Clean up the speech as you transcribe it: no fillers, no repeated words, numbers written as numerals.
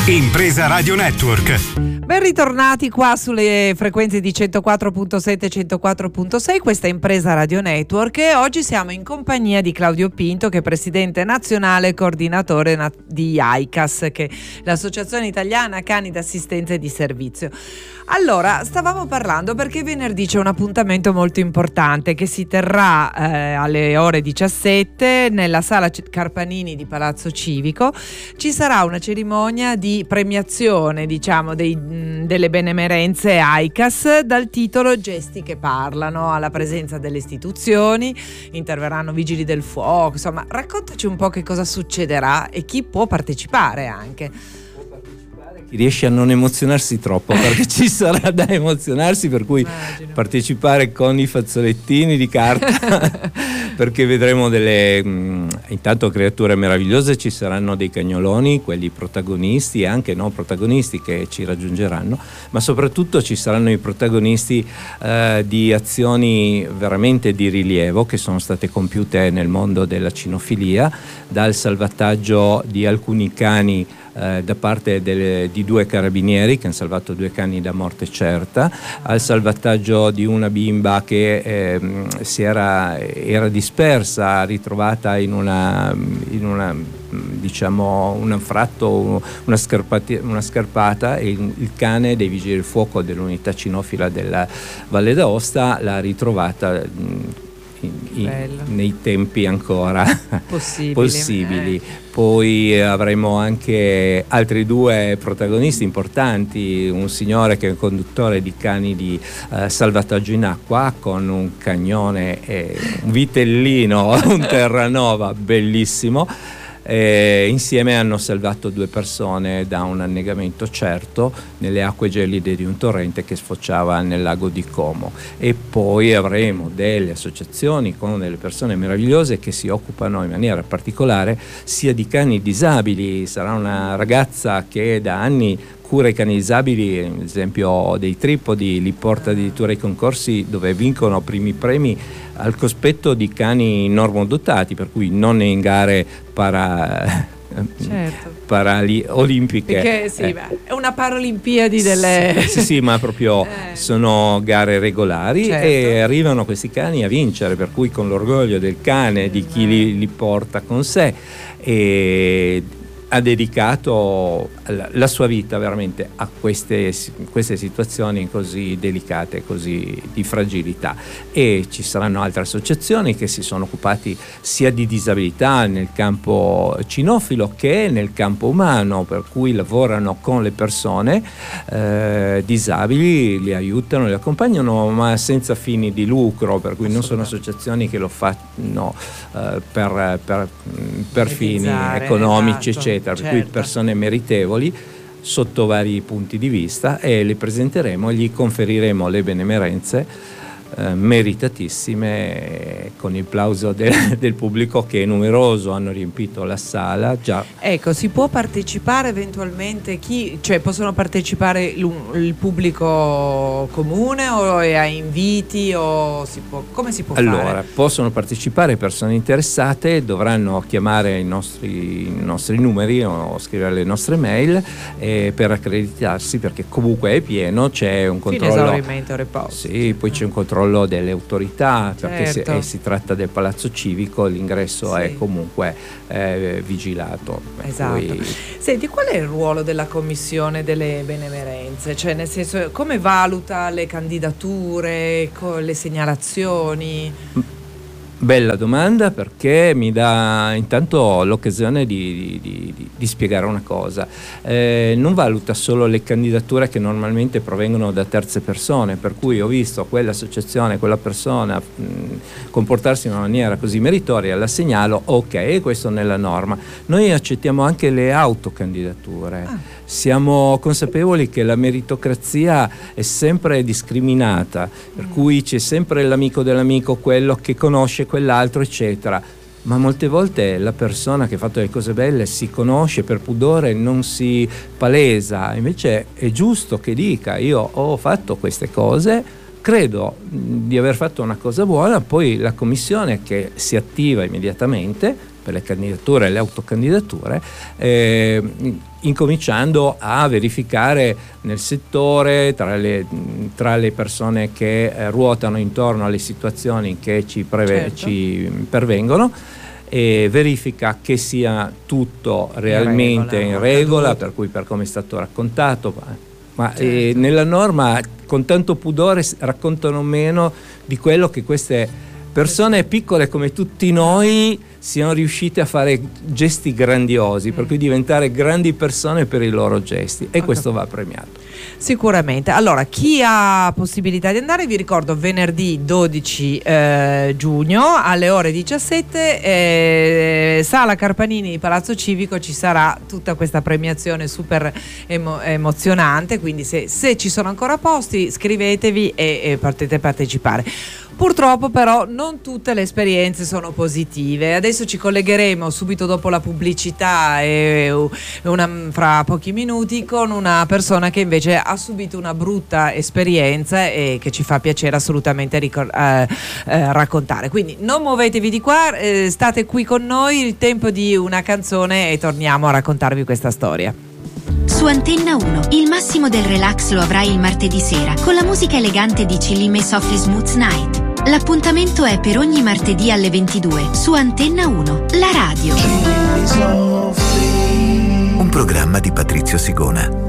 Impresa Radio Network. Ben ritornati qua sulle frequenze di 104.7 e 104.6, questa è Impresa Radio Network, e oggi siamo in compagnia di Claudio Pinto, che è presidente nazionale e coordinatore di AICAS, che è l'Associazione Italiana Cani d'Assistenza e di Servizio. Allora, stavamo parlando perché venerdì c'è un appuntamento molto importante che si terrà alle ore 17 nella sala Carpanini di Palazzo Civico. Ci sarà una cerimonia di premiazione, diciamo, delle benemerenze AICAS dal titolo Gesti che parlano, alla presenza delle istituzioni, interverranno vigili del fuoco, insomma, raccontaci un po' che cosa succederà e chi può partecipare anche. Chi riesce a non emozionarsi troppo, perché ci sarà da emozionarsi, per cui immagino. Partecipare con i fazzolettini di carta perché vedremo delle intanto creature meravigliose. Ci saranno dei cagnoloni, quelli protagonisti e anche non protagonisti, che ci raggiungeranno, ma soprattutto ci saranno i protagonisti di azioni veramente di rilievo che sono state compiute nel mondo della cinofilia, dal salvataggio di alcuni cani da parte di 2 carabinieri che hanno salvato 2 cani da morte certa, al salvataggio di una bimba che era dispersa, ritrovata in diciamo un anfratto, una scarpata, e il cane dei vigili del fuoco dell'unità cinofila della Valle d'Aosta l'ha ritrovata nei tempi ancora possibili. Poi avremo anche altri 2 protagonisti importanti: un signore che è un conduttore di cani di salvataggio in acqua con un cagnone e un vitellino, un Terranova bellissimo. Insieme hanno salvato 2 persone da un annegamento certo nelle acque gelide di un torrente che sfociava nel lago di Como. E poi avremo delle associazioni con delle persone meravigliose che si occupano in maniera particolare sia di cani disabili. Sarà una ragazza che da anni cura i cani disabili, ad esempio dei tripodi, li porta addirittura ai concorsi dove vincono primi premi al cospetto di cani normodotati, per cui non in gare olimpiche. Perché sì, è una Paralimpiadi delle... Sì, ma proprio sono gare regolari, certo. E arrivano questi cani a vincere, per cui con l'orgoglio del cane, di chi li porta con sé, e ha dedicato la sua vita veramente a queste situazioni così delicate, così di fragilità. E ci saranno altre associazioni che si sono occupati sia di disabilità nel campo cinofilo che nel campo umano, per cui lavorano con le persone disabili, li aiutano, li accompagnano, ma senza fini di lucro, per cui non sono associazioni che lo fanno per fini economici, esatto, eccetera, per cui persone meritevoli sotto vari punti di vista, e le presenteremo, gli conferiremo le benemerenze meritatissime, con il plauso del pubblico, che è numeroso, hanno riempito la sala già. Ecco, si può partecipare eventualmente possono partecipare il pubblico comune, o è a inviti, o come si può fare? Allora, possono partecipare persone interessate, dovranno chiamare i nostri numeri o scrivere le nostre mail per accreditarsi, perché comunque è pieno, c'è un controllo. Fine esaurimento, riposo. Sì, poi c'è un controllo delle autorità, perché certo. si tratta del Palazzo Civico, l'ingresso è comunque vigilato. Esatto. Senti, qual è il ruolo della commissione delle benemerenze? Cioè, nel senso, come valuta le candidature, le segnalazioni? Bella domanda, perché mi dà intanto l'occasione di spiegare una cosa. Non valuta solo le candidature che normalmente provengono da terze persone, per cui ho visto quell'associazione, quella persona comportarsi in una maniera così meritoria, la segnalo, ok, questo nella norma. Noi accettiamo anche le autocandidature. Siamo consapevoli che la meritocrazia è sempre discriminata, per cui c'è sempre l'amico dell'amico, quello che conosce quell'altro, eccetera. Ma molte volte la persona che ha fatto le cose belle si conosce, per pudore non si palesa. Invece è giusto che dica: io ho fatto queste cose, credo di aver fatto una cosa buona. Poi la commissione, che si attiva immediatamente, per le candidature e le autocandidature, incominciando a verificare nel settore tra le persone che ruotano intorno alle situazioni che ci pervengono, e verifica che sia tutto realmente in regola, per cui, per come è stato raccontato, ma nella norma con tanto pudore raccontano meno di quello che queste persone piccole come tutti noi siano riuscite a fare gesti grandiosi, per cui diventare grandi persone per i loro gesti, e questo va premiato. Sicuramente. Allora, chi ha possibilità di andare, vi ricordo venerdì 12 giugno alle ore 17, Sala Carpanini di Palazzo Civico, ci sarà tutta questa premiazione super emozionante, quindi se ci sono ancora posti scrivetevi e potete partecipare. Purtroppo però non tutte le esperienze sono positive. Adesso ci collegheremo subito dopo la pubblicità fra pochi minuti con una persona che invece ha subito una brutta esperienza e che ci fa piacere assolutamente raccontare. Quindi non muovetevi di qua, state qui con noi, il tempo di una canzone e torniamo a raccontarvi questa storia. Su Antenna 1, il massimo del relax lo avrai il martedì sera con la musica elegante di Chillime Softly Smooth Night. L'appuntamento è per ogni martedì alle 22 su Antenna 1, la radio. Un programma di Patrizio Sigona.